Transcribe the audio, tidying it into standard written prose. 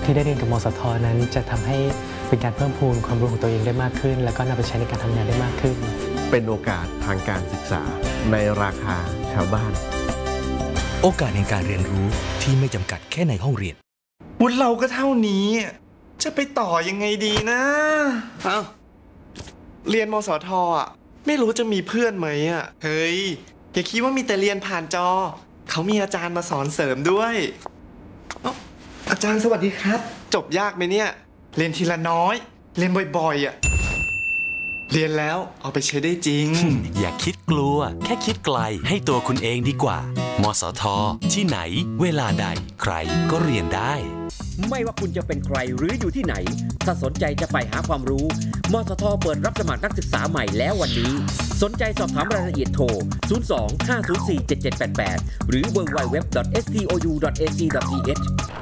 ที่ได้เรียนกับมสทนั้นจะทำให้เป็นการเพิ่มพูนความรู้ของตัวเองได้มากขึ้นแล้วก็นำไปใช้ในการทำงานได้มากขึ้นเป็นโอกาสทางการศึกษาในราคาชาวบ้านโอกาสในการเรียนรู้ที่ไม่จำกัดแค่ในห้องเรียนวุฒิเราก็เท่านี้จะไปต่อยังไงดีนะเรียนมสทอ่ะไม่รู้จะมีเพื่อนไหมอ่ะเฮ้ยอย่าคิดว่ามีแต่เรียนผ่านจอเขามีอาจารย์มาสอนเสริมด้วยอาจารย์สวัสดีครับจบยากไหมเนี่ยเรียนทีละน้อยเรียนบ่อยๆอ่ะเรียนแล้วเอาไปใช้ได้จริงอย่าคิดกลัวแค่คิดไกลให้ตัวคุณเองดีกว่า มสท ที่ไหนเวลาใดใครก็เรียนได้ไม่ว่าคุณจะเป็นใครหรืออยู่ที่ไหนถ้าสนใจจะไปหาความรู้มสทเปิดรับสมัครนักศึกษาใหม่แล้ววันนี้สนใจสอบถามรายละเอียดโทร 02-504-7788 หรือ www.stou.ac.th